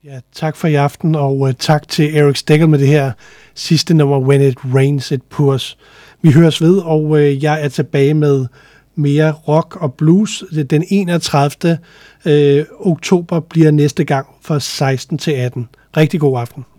Ja, tak for i aften, og tak til Eric Stegel med det her sidste nummer, When It Rains, It Pours. Vi høres ved, og jeg er tilbage med mere rock og blues. Den 31. oktober bliver næste gang fra 16 til 18. Rigtig god aften.